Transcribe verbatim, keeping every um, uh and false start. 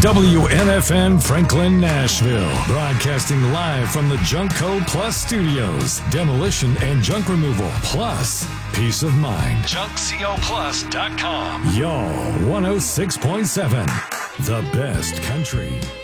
W N F N Franklin, Nashville. Broadcasting live from the Junkco Plus Studios. Demolition and junk removal, plus peace of mind. junk co plus dot com. Y'all, one oh six point seven. The best country.